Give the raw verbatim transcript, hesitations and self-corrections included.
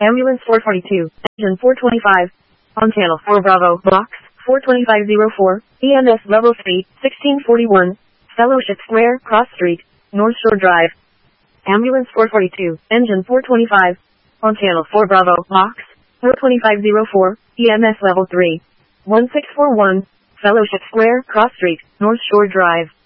Ambulance four forty-two, engine four twenty-five. On channel four Bravo, box four twenty-five oh four, E M S level speed sixteen forty-one, Fellowship Square, Cross Street, North Shore Drive. Ambulance four forty-two, engine four twenty-five. On channel four Bravo, box four twenty-five oh four, E M S level three, one six four one, Fellowship Square, Cross Street, North Shore Drive.